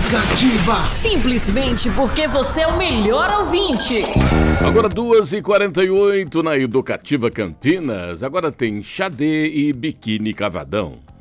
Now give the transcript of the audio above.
Educativa. Simplesmente porque você é o melhor ouvinte. Agora 2h48 na Educativa Campinas. Agora tem Xadê e Biquíni Cavadão.